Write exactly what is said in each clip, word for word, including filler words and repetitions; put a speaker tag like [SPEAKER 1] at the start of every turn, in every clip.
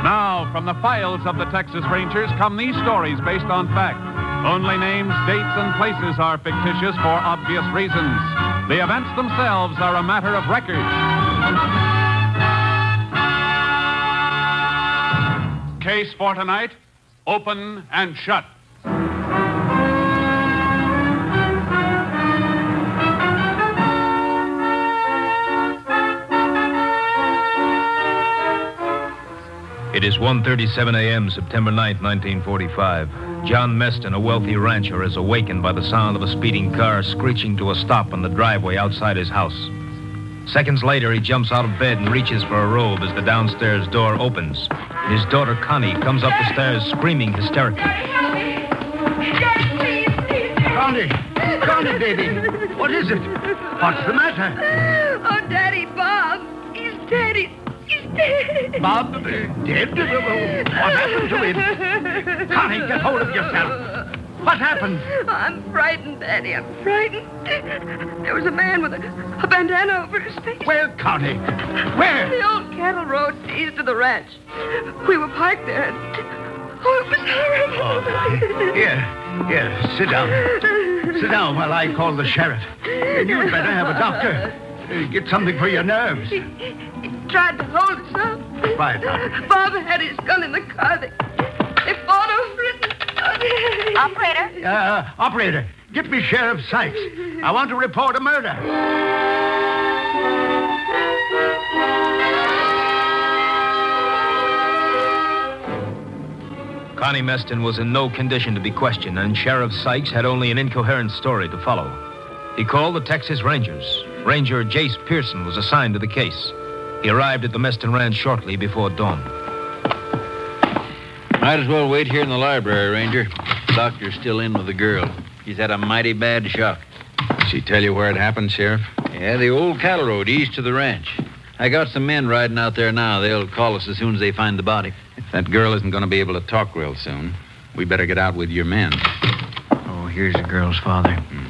[SPEAKER 1] Now, from the files of the Texas Rangers come these stories based on fact. Only names, dates, and places are fictitious for obvious reasons. The events themselves are a matter of record. Case for tonight, Open and Shut.
[SPEAKER 2] It is one thirty-seven a.m., September ninth, nineteen forty-five. John Meston, a wealthy rancher, is awakened by the sound of a speeding car screeching to a stop on the driveway outside his house. Seconds later, he jumps out of bed and reaches for a robe as the downstairs door opens. His daughter, Connie, comes up the stairs screaming hysterically.
[SPEAKER 3] Connie! Connie, baby! What is it? What's the matter?
[SPEAKER 4] Oh, Daddy, Bob. He's dead. He's, he's dead.
[SPEAKER 3] Bob, uh, dead? What happened to him? Connie, get hold of yourself. What happened?
[SPEAKER 4] I'm frightened, Daddy. I'm frightened. There was a man with a, a bandana over his face.
[SPEAKER 3] Where, Connie? Where?
[SPEAKER 4] The old cattle road east of the ranch. We were parked there and... Oh, it was horrible.
[SPEAKER 3] Oh, here, here, sit down. Sit down while I call the sheriff. And you'd better have a doctor. Uh, get something for your nerves.
[SPEAKER 4] He, he tried to hold us up.
[SPEAKER 3] Right, Doctor.
[SPEAKER 4] Bob had his gun in the car. They, they fought over it.
[SPEAKER 5] Operator?
[SPEAKER 3] Uh, operator, get me Sheriff Sykes. I want to report a murder.
[SPEAKER 2] Connie Meston was in no condition to be questioned, and Sheriff Sykes had only an incoherent story to follow. He called the Texas Rangers. Ranger Jace Pearson was assigned to the case. He arrived at the Meston Ranch shortly before dawn.
[SPEAKER 6] Might as well wait here in the library, Ranger. The doctor's still in with the girl. He's had a mighty bad shock.
[SPEAKER 7] Did she tell you where it happened, Sheriff?
[SPEAKER 6] Yeah, the old cattle road east of the ranch. I got some men riding out there now. They'll call us as soon as they find the body.
[SPEAKER 7] If that girl isn't going to be able to talk real soon, we better get out with your men.
[SPEAKER 6] Oh, here's the girl's father.
[SPEAKER 7] Hmm.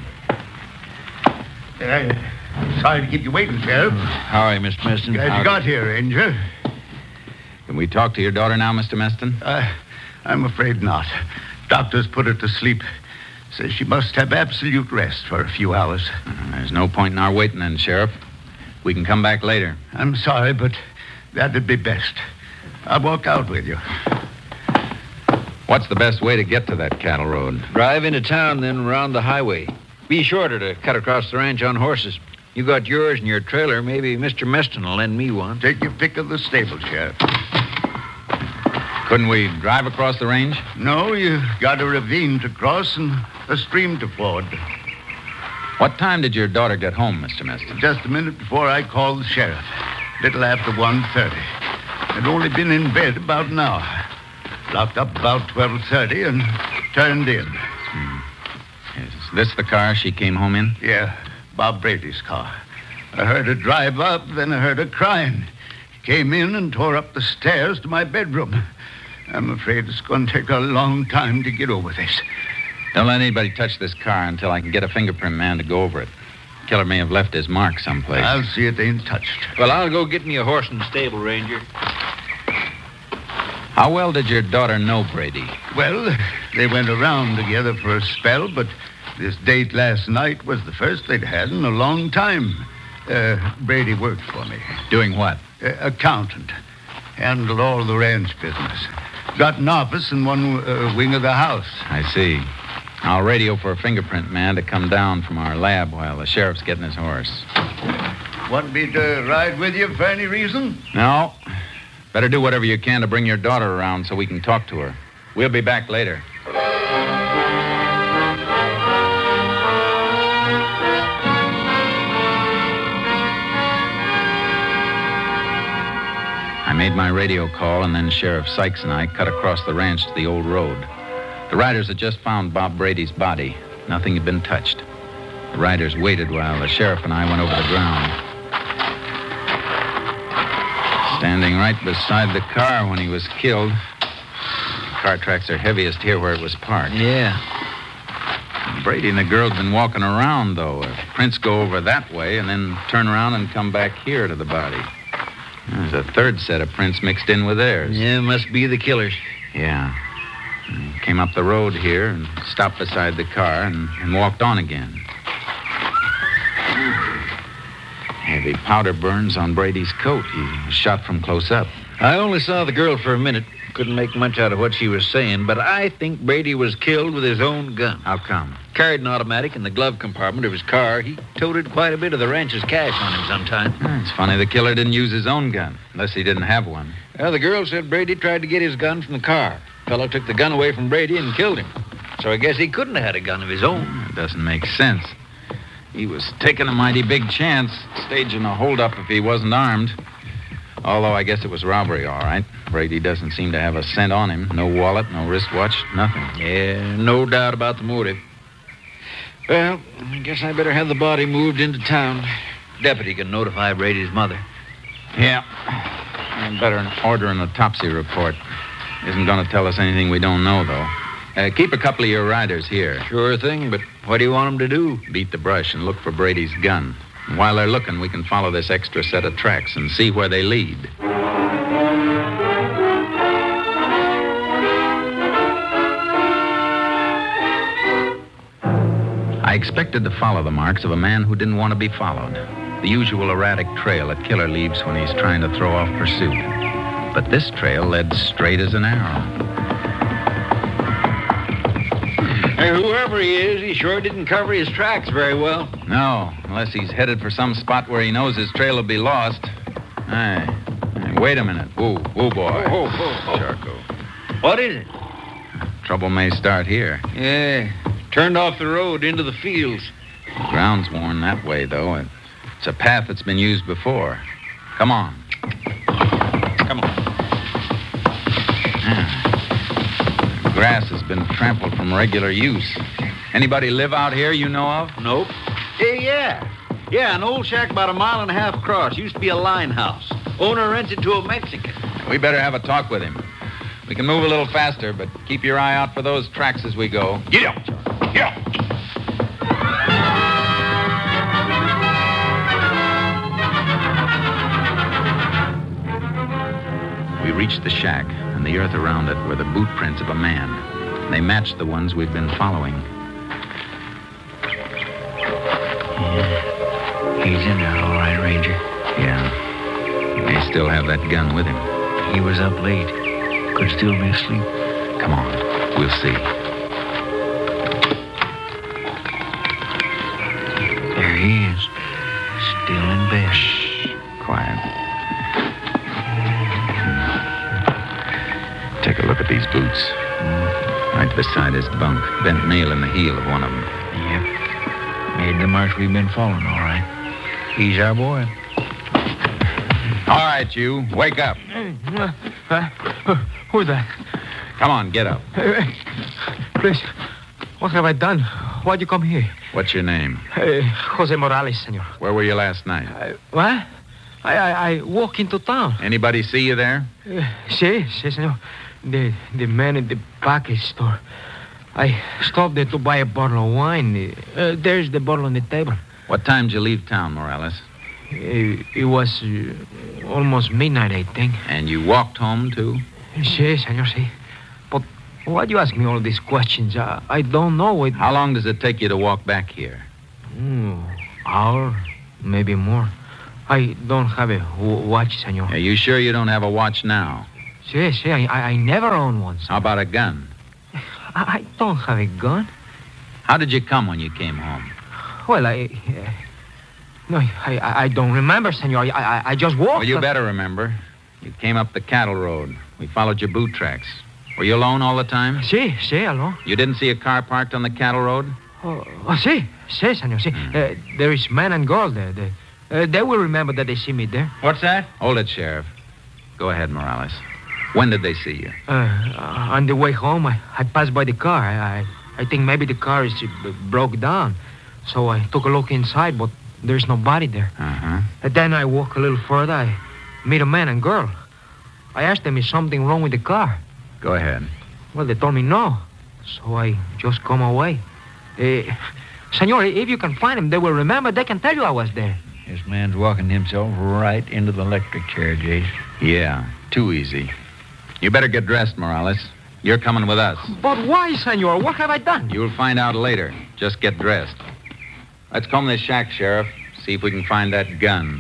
[SPEAKER 3] Uh, sorry to keep you waiting, Sheriff.
[SPEAKER 6] How are you, Mister Meston?
[SPEAKER 3] Glad you got here, Ranger.
[SPEAKER 7] Can we talk to your daughter now, Mister Meston?
[SPEAKER 3] Uh, I'm afraid not. Doctors put her to sleep. Says she must have absolute rest for a few hours.
[SPEAKER 7] Uh, there's no point in our waiting then, Sheriff. We can come back later.
[SPEAKER 3] I'm sorry, but that'd be best. I'll walk out with you.
[SPEAKER 7] What's the best way to get to that cattle road?
[SPEAKER 6] Drive into town, then around the highway. Be shorter to cut across the ranch on horses. You got yours in your trailer. Maybe Mister Meston will lend me one.
[SPEAKER 3] Take your pick of the stable, Sheriff.
[SPEAKER 7] Couldn't we drive across the range?
[SPEAKER 3] No, you got a ravine to cross and a stream to ford.
[SPEAKER 7] What time did your daughter get home, Mister Meston?
[SPEAKER 3] Just a minute before I called the sheriff. Little after one thirty. I'd only been in bed about an hour. Locked up about twelve thirty and turned in.
[SPEAKER 7] Hmm. Is this the car she came home in?
[SPEAKER 3] Yeah, Bob Brady's car. I heard her drive up, then I heard her crying. Came in and tore up the stairs to my bedroom. I'm afraid it's going to take a long time to get over this.
[SPEAKER 7] Don't let anybody touch this car until I can get a fingerprint man to go over it. Killer may have left his mark someplace.
[SPEAKER 3] I'll see it ain't touched.
[SPEAKER 6] Well, I'll go get me a horse in the stable, Ranger.
[SPEAKER 7] How well did your daughter know Brady?
[SPEAKER 3] Well, they went around together for a spell, but this date last night was the first they'd had in a long time. Uh, Brady worked for me.
[SPEAKER 7] Doing what?
[SPEAKER 3] Uh, accountant. Handled all the ranch business. Got an office in one uh, wing of the house.
[SPEAKER 7] I see. I'll radio for a fingerprint man to come down from our lab while the sheriff's getting his horse.
[SPEAKER 3] Want me to ride with you for any reason?
[SPEAKER 7] No. Better do whatever you can to bring your daughter around so we can talk to her. We'll be back later. I made my radio call, and then Sheriff Sykes and I cut across the ranch to the old road. The riders had just found Bob Brady's body. Nothing had been touched. The riders waited while the sheriff and I went over the ground. Standing right beside the car when he was killed. The car tracks are heaviest here where it was parked.
[SPEAKER 6] Yeah.
[SPEAKER 7] Brady and the girl had been walking around, though. Prints go over that way and then turn around and come back here to the body. There's a third set of prints mixed in with theirs.
[SPEAKER 6] Yeah, must be the killers.
[SPEAKER 7] Yeah. He came up the road here and stopped beside the car and, and walked on again. Heavy powder burns on Brady's coat. He was shot from close up.
[SPEAKER 6] I only saw the girl for a minute. Couldn't make much out of what she was saying, but I think Brady was killed with his own gun.
[SPEAKER 7] How come?
[SPEAKER 6] Carried an automatic in the glove compartment of his car. He toted quite a bit of the ranch's cash on him sometime.
[SPEAKER 7] Hmm, it's funny the killer didn't use his own gun, unless he didn't have one.
[SPEAKER 6] Well, the girl said Brady tried to get his gun from the car. Fellow took the gun away from Brady and killed him. So I guess he couldn't have had a gun of his own.
[SPEAKER 7] It doesn't make sense. He was taking a mighty big chance, staging a holdup if he wasn't armed. Although I guess it was robbery, all right. Brady doesn't seem to have a cent on him. No wallet, no wristwatch, nothing.
[SPEAKER 6] Yeah, no doubt about the motive. Well, I guess I better have the body moved into town. Deputy can notify Brady's mother.
[SPEAKER 7] Yeah. And better order an autopsy report. Isn't going to tell us anything we don't know, though. Uh, keep a couple of your riders here.
[SPEAKER 6] Sure thing, but what do you want them to do?
[SPEAKER 7] Beat the brush and look for Brady's gun. And while they're looking, we can follow this extra set of tracks and see where they lead. I expected to follow the marks of a man who didn't want to be followed. The usual erratic trail a killer leaves when he's trying to throw off pursuit. But this trail led straight as an arrow.
[SPEAKER 6] Hey, whoever he is, he sure didn't cover his tracks very well.
[SPEAKER 7] No, unless he's headed for some spot where he knows his trail will be lost. Hey, hey, wait a minute. Whoa, whoa, boy.
[SPEAKER 6] Whoa, whoa, whoa.
[SPEAKER 7] Charco.
[SPEAKER 6] What is it?
[SPEAKER 7] Trouble may start here.
[SPEAKER 6] Yeah, turned off the road into the fields.
[SPEAKER 7] The ground's worn that way, though. It's a path that's been used before. Come on. Come on. Yeah. The grass has been trampled from regular use. Anybody live out here you know of?
[SPEAKER 6] Nope. Hey, yeah. Yeah, an old shack about a mile and a half across. Used to be a line house. Owner rents it to a Mexican.
[SPEAKER 7] We better have a talk with him. We can move a little faster, but keep your eye out for those tracks as we go.
[SPEAKER 3] Get up. Get up.
[SPEAKER 7] We reached the shack, and the earth around it were the boot prints of a man. They matched the ones we'd been following.
[SPEAKER 6] Yeah. He's in there, all right, Ranger.
[SPEAKER 7] Yeah. He may still have that gun with him.
[SPEAKER 6] He was up late. Could still be asleep.
[SPEAKER 7] Come on. We'll see.
[SPEAKER 6] There he is. Still in bed.
[SPEAKER 7] Shh. Quiet. Take a look at these boots. Right beside his bunk. Bent nail in the heel of one of them.
[SPEAKER 6] Yep. Made the march we've been following, all right. He's our boy.
[SPEAKER 7] All right, you. Wake up.
[SPEAKER 8] Uh, uh, who's that?
[SPEAKER 7] Come on, get up.
[SPEAKER 8] Uh, please, what have I done? Why'd you come here?
[SPEAKER 7] What's your name?
[SPEAKER 8] Uh, Jose Morales, senor.
[SPEAKER 7] Where were you last night?
[SPEAKER 8] Uh, what? I, I I walk into town.
[SPEAKER 7] Anybody see you there?
[SPEAKER 8] Uh, sí, sí, senor. The, the man at the package store. I stopped there to buy a bottle of wine. Uh, there's the bottle on the table.
[SPEAKER 7] What time did you leave town, Morales?
[SPEAKER 8] It, it was uh, almost midnight, I think.
[SPEAKER 7] And you walked home, too?
[SPEAKER 8] Sí, senor, sí. But why do you ask me all these questions? I, I don't know it.
[SPEAKER 7] How long does it take you to walk back here?
[SPEAKER 8] Mm, hour, maybe more. I don't have a w- watch, senor.
[SPEAKER 7] Are you sure you don't have a watch now?
[SPEAKER 8] Sí, sí, I, I, I never owned one, senor.
[SPEAKER 7] How about a gun?
[SPEAKER 8] I, I don't have a gun.
[SPEAKER 7] How did you come when you came home?
[SPEAKER 8] Well, I... Uh, no, I, I I don't remember, senor. I, I, I just walked...
[SPEAKER 7] Well, you
[SPEAKER 8] up...
[SPEAKER 7] better remember. You came up the cattle road. We followed your boot tracks. Were you alone all the time?
[SPEAKER 8] Sí, sí, alone.
[SPEAKER 7] You didn't see a car parked on the cattle road?
[SPEAKER 8] Oh, oh sí, sí, senor, sí. Mm. Uh, there is man and girl there. They, uh, they will remember that they see me there.
[SPEAKER 6] What's that?
[SPEAKER 7] Hold it, Sheriff. Go ahead, Morales. When did they see you?
[SPEAKER 8] Uh, uh, on the way home, I, I passed by the car. I, I I think maybe the car is uh, broke down. So I took a look inside, but there's nobody there.
[SPEAKER 7] Uh-huh.
[SPEAKER 8] And then I walk a little further. I meet a man and girl. I asked them, is something wrong with the car?
[SPEAKER 7] Go ahead.
[SPEAKER 8] Well, they told me no. So I just come away. Uh, senor, if you can find them, they will remember. They can tell you I was there.
[SPEAKER 6] This man's walking himself right into the electric chair, Jace.
[SPEAKER 7] Yeah, too easy. You better get dressed, Morales. You're coming with us.
[SPEAKER 8] But why, senor? What have I done?
[SPEAKER 7] You'll find out later. Just get dressed. Let's comb this shack, Sheriff. See if we can find that gun.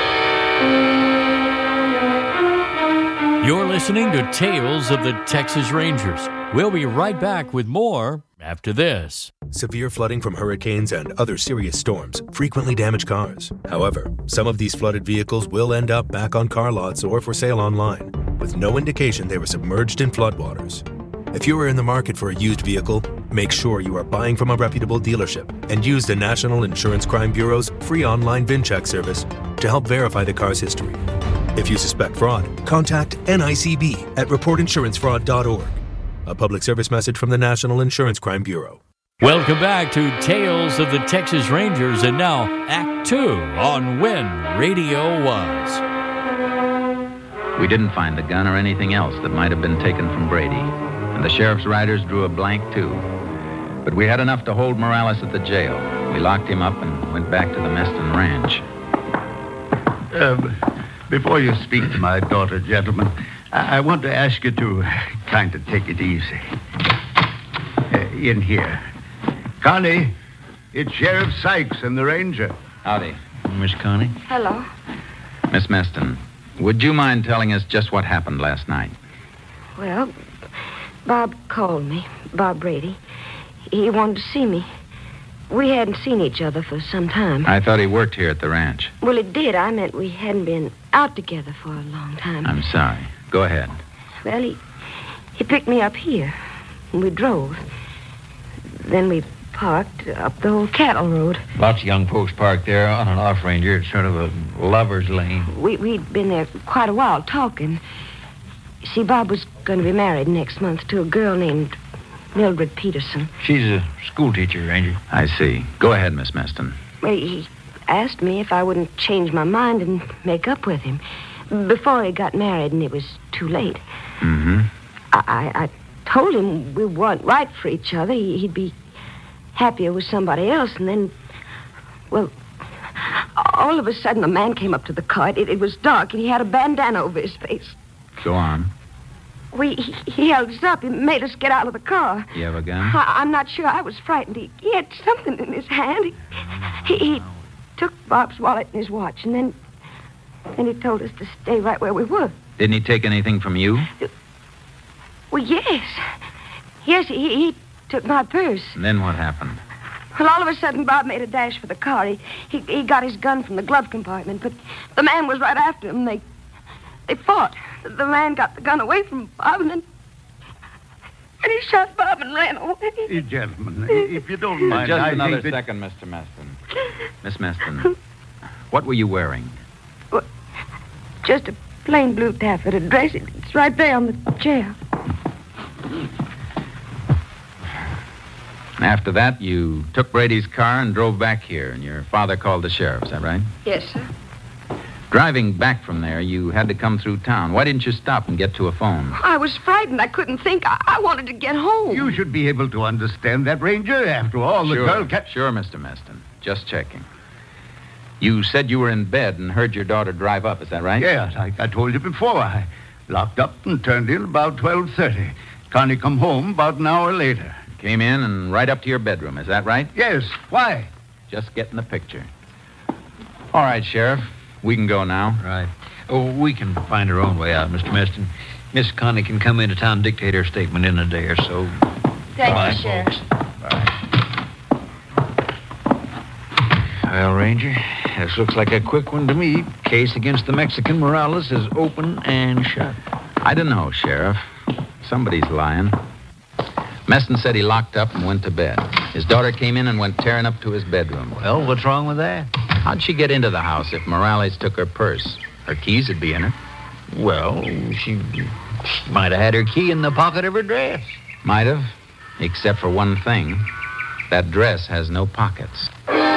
[SPEAKER 9] You're listening to Tales of the Texas Rangers. We'll be right back with more after this.
[SPEAKER 10] Severe flooding from hurricanes and other serious storms frequently damage cars. However, some of these flooded vehicles will end up back on car lots or for sale online, with no indication they were submerged in floodwaters. If you are in the market for a used vehicle, make sure you are buying from a reputable dealership and use the National Insurance Crime Bureau's free online VIN check service to help verify the car's history. If you suspect fraud, contact N I C B at report insurance fraud dot org. A public service message from the National Insurance Crime Bureau.
[SPEAKER 9] Welcome back to Tales of the Texas Rangers, and now Act Two on When Radio Was.
[SPEAKER 7] We didn't find the gun or anything else that might have been taken from Brady, and the sheriff's riders drew a blank, too. But we had enough to hold Morales at the jail. We locked him up and went back to the Meston Ranch.
[SPEAKER 3] Uh, before you speak to my daughter, gentlemen, I, I want to ask you to kind of take it easy. Uh, in here. Connie, it's Sheriff Sykes and the Ranger.
[SPEAKER 7] Howdy.
[SPEAKER 6] Miss Connie?
[SPEAKER 4] Hello.
[SPEAKER 7] Miss Meston, would you mind telling us just what happened last night?
[SPEAKER 4] Well, Bob called me, Bob Brady. He wanted to see me. We hadn't seen each other for some time.
[SPEAKER 7] I thought he worked here at the ranch.
[SPEAKER 4] Well, it did. I meant we hadn't been out together for a long time.
[SPEAKER 7] I'm sorry. Go ahead.
[SPEAKER 4] Well, he, he picked me up here, and we drove. Then we parked up the old cattle road.
[SPEAKER 6] Lots of young folks parked there on and off, Ranger. It's sort of a lover's lane.
[SPEAKER 4] We, we'd been there quite a while talking. See, Bob was going to be married next month to a girl named Mildred Peterson.
[SPEAKER 6] She's a school teacher, Ranger.
[SPEAKER 7] I see. Go ahead, Miss Meston.
[SPEAKER 4] Well, he asked me if I wouldn't change my mind and make up with him before he got married, and it was too late.
[SPEAKER 7] Mm-hmm.
[SPEAKER 4] I, I, I told him we weren't right for each other. He, he'd be happier with somebody else, and then, well, all of a sudden a man came up to the car. It, it was dark, and he had a bandana over his face.
[SPEAKER 7] Go on.
[SPEAKER 4] We, he, he held us up. He made us get out of the car.
[SPEAKER 7] You have a gun?
[SPEAKER 4] I, I'm not sure. I was frightened. He, he had something in his hand. He, he, he took Bob's wallet and his watch, and then, then he told us to stay right where we were.
[SPEAKER 7] Didn't he take anything from you?
[SPEAKER 4] Well, yes. Yes, he, he took my purse.
[SPEAKER 7] And then what happened?
[SPEAKER 4] Well, all of a sudden, Bob made a dash for the car. He, he, he got his gun from the glove compartment, but the man was right after him. They, they fought. The man got the gun away from Bob, and then... And he shot Bob and ran away.
[SPEAKER 3] You gentlemen, if you don't mind,
[SPEAKER 7] Just
[SPEAKER 3] I
[SPEAKER 7] another
[SPEAKER 3] think that...
[SPEAKER 7] second, Mister Meston. Miss Meston, what were you wearing?
[SPEAKER 4] Well, just a plain blue taffeta dress. It's right there on the chair.
[SPEAKER 7] After that, you took Brady's car and drove back here, and your father called the sheriff, is that right?
[SPEAKER 4] Yes, sir.
[SPEAKER 7] Driving back from there, you had to come through town. Why didn't you stop and get to a phone?
[SPEAKER 4] I was frightened. I couldn't think. I, I wanted to get home.
[SPEAKER 3] You should be able to understand that, Ranger. After all, the
[SPEAKER 7] sure,
[SPEAKER 3] girl... Ca-
[SPEAKER 7] sure, Mister Meston. Just checking. You said you were in bed and heard your daughter drive up, is that right?
[SPEAKER 3] Yes, like I told you before. I locked up and turned in about twelve thirty. Connie come home about an hour later.
[SPEAKER 7] Came in and right up to your bedroom, is that right?
[SPEAKER 3] Yes. Why?
[SPEAKER 7] Just getting the picture. All right, Sheriff. We can go now.
[SPEAKER 6] Right. Oh, we can find our own way out, Mister Meston. Miss Connie can come into town and dictate her statement in a day or so.
[SPEAKER 5] Thank
[SPEAKER 6] Bye,
[SPEAKER 5] you, Sheriff.
[SPEAKER 6] folks. Bye. Well, Ranger, this looks like a quick one to me. Case against the Mexican Morales is open and shut.
[SPEAKER 7] I don't know, Sheriff. Somebody's lying. Meston said he locked up and went to bed. His daughter came in and went tearing up to his bedroom.
[SPEAKER 6] Well, what's wrong with that?
[SPEAKER 7] How'd she get into the house if Morales took her purse? Her keys would be in her.
[SPEAKER 6] Well, she might have had her key in the pocket of her dress.
[SPEAKER 7] Might have, except for one thing. That dress has no pockets.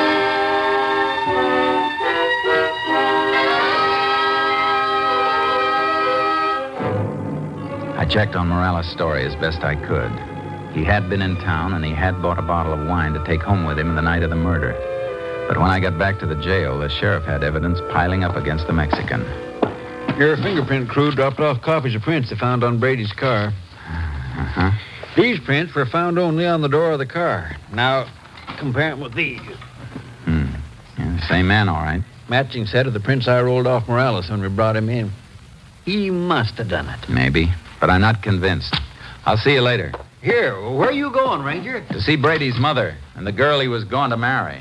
[SPEAKER 7] I checked on Morales' story as best I could. He had been in town, and he had bought a bottle of wine to take home with him the night of the murder. But when I got back to the jail, the sheriff had evidence piling up against the Mexican.
[SPEAKER 6] Your fingerprint crew dropped off copies of prints they found on Brady's car.
[SPEAKER 7] Uh-huh.
[SPEAKER 6] These prints were found only on the door of the car. Now, compare them with these.
[SPEAKER 7] Hmm. Yeah, same man, all right.
[SPEAKER 6] Matching set of the prints I rolled off Morales when we brought him in. He must have done it.
[SPEAKER 7] Maybe, but I'm not convinced. I'll see you later.
[SPEAKER 6] Here, where are you going, Ranger?
[SPEAKER 7] To see Brady's mother and the girl he was going to marry.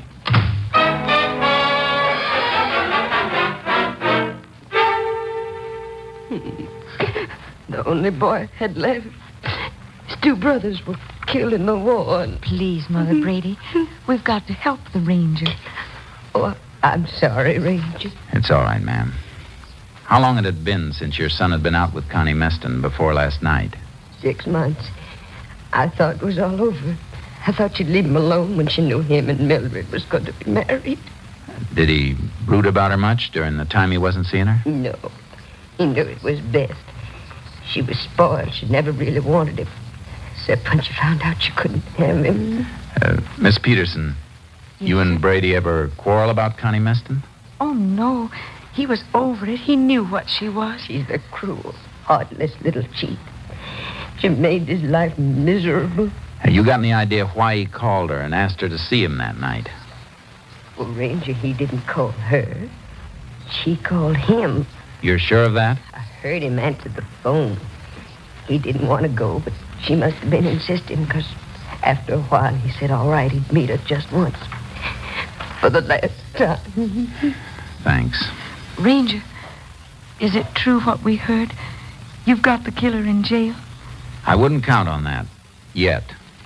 [SPEAKER 4] The only boy I had left. His two brothers were killed in the war. And...
[SPEAKER 5] Please, Mother Brady, we've got to help the Ranger.
[SPEAKER 4] Oh, I'm sorry, Ranger.
[SPEAKER 7] It's all right, ma'am. How long had it been since your son had been out with Connie Meston before last night?
[SPEAKER 4] Six months. I thought it was all over. I thought she'd leave him alone when she knew him and Mildred was going to be married.
[SPEAKER 7] Did he brood about her much during the time he wasn't seeing her?
[SPEAKER 4] No. He knew it was best. She was spoiled. She never really wanted him. Except when she found out she couldn't have him.
[SPEAKER 7] Uh, Miss Peterson,
[SPEAKER 5] yes,
[SPEAKER 7] you and
[SPEAKER 5] sir?
[SPEAKER 7] Brady ever quarrel about Connie Meston?
[SPEAKER 5] Oh, no. He was over it. He knew what she was.
[SPEAKER 4] She's a cruel, heartless little cheat. She made his life miserable.
[SPEAKER 7] Have you got any idea why he called her and asked her to see him that night?
[SPEAKER 4] Well, Ranger, he didn't call her. She called him.
[SPEAKER 7] You're sure of that?
[SPEAKER 4] I heard him answer the phone. He didn't want to go, but she must have been insisting, because after a while he said all right, he'd meet her just once. For the last time.
[SPEAKER 7] Thanks.
[SPEAKER 5] Ranger, is it true what we heard? You've got the killer in jail?
[SPEAKER 7] I wouldn't count on that. Yet.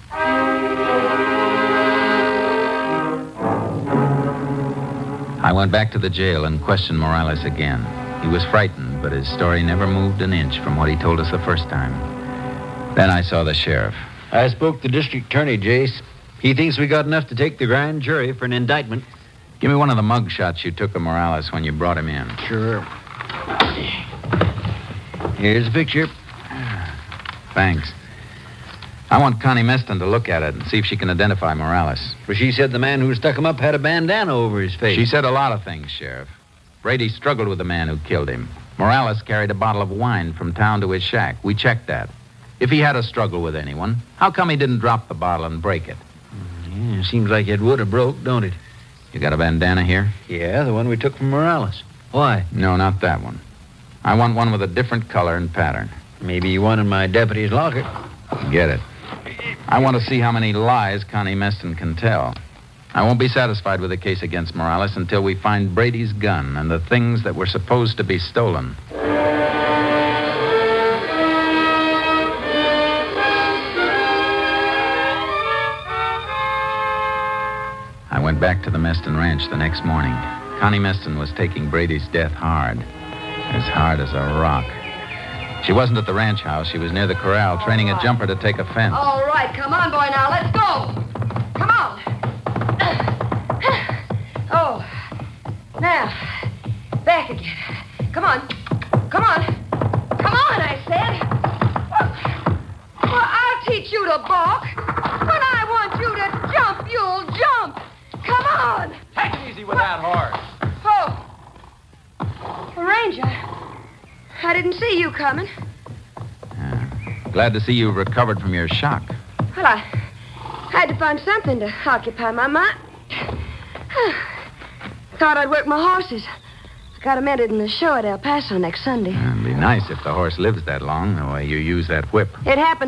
[SPEAKER 7] I went back to the jail and questioned Morales again. He was frightened, but his story never moved an inch from what he told us the first time. Then I saw the sheriff.
[SPEAKER 6] I spoke to District Attorney Jace. He thinks we got enough to take the grand jury for an indictment.
[SPEAKER 7] Give me one of the mug shots you took of Morales when you brought him in.
[SPEAKER 6] Sure. Here's the picture.
[SPEAKER 7] Thanks. I want Connie Meston to look at it and see if she can identify Morales.
[SPEAKER 6] For she said the man who stuck him up had a bandana over his face.
[SPEAKER 7] She said a lot of things, Sheriff. Brady struggled with the man who killed him. Morales carried a bottle of wine from town to his shack. We checked that. If he had a struggle with anyone, how come he didn't drop the bottle and break it?
[SPEAKER 6] Yeah, seems like it would have broke, don't it?
[SPEAKER 7] You got a bandana here?
[SPEAKER 6] Yeah, the one we took from Morales. Why?
[SPEAKER 7] No, not that one. I want one with a different color and pattern.
[SPEAKER 6] Maybe one in my deputy's locker.
[SPEAKER 7] Get it. I want to see how many lies Connie Meston can tell. I won't be satisfied with the case against Morales until we find Brady's gun and the things that were supposed to be stolen. I went back to the Meston Ranch the next morning. Connie Meston was taking Brady's death hard. As hard as a rock. She wasn't at the ranch house. She was near the corral, training a jumper to take a fence.
[SPEAKER 4] All right, come on, boy, now. Let's go. Come on. Oh. Now, back again. Come on. Come on. Come on, I said. Well, I'll teach you to balk. When I want you to jump, you'll jump. Come on.
[SPEAKER 2] Take it easy with that horse.
[SPEAKER 4] Oh. Ranger, I didn't see you coming.
[SPEAKER 7] Uh, glad to see you recovered from your shock.
[SPEAKER 4] Well, I had to find something to occupy my mind. Thought I'd work my horses. Got them entered in the show at El Paso next Sunday.
[SPEAKER 7] It'd be nice if the horse lives that long, the way you use that whip.
[SPEAKER 4] It happened